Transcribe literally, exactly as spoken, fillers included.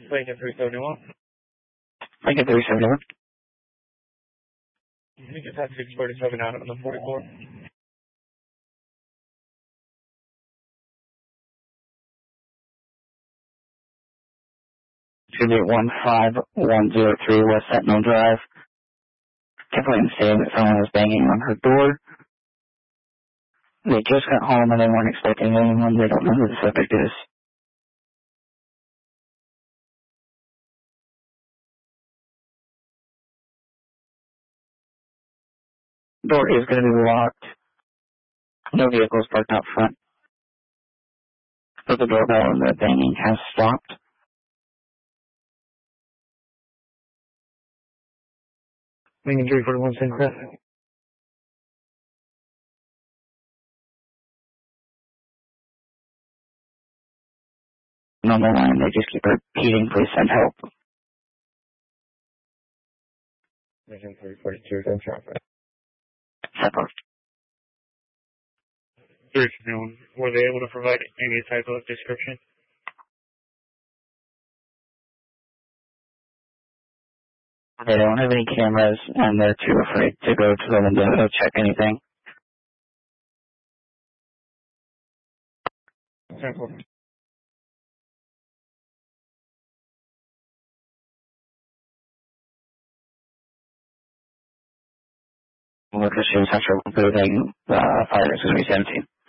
Lincoln three seventy-one. Lincoln three seventy-one. Lincoln Taxi six forty-seven out on the forty-four. Should be one five one zero three West Sentinel Drive. Complaint stating that someone was banging on her door. They just got home and they weren't expecting anyone. They don't know who the subject is. Door is going to be locked. No vehicles parked out front. But the doorbell and the banging has stopped. Lincoln three forty-one, Saint Chris. On the line, they just keep repeating, please send help. Lincoln three forty-two, Saint Traffic. Separate. three fifty-one, were they able to provide any type of description? They don't have any cameras, and they're too afraid to go to the window to check anything. Simple. Look at she was after moving uh, fire as we seventeen.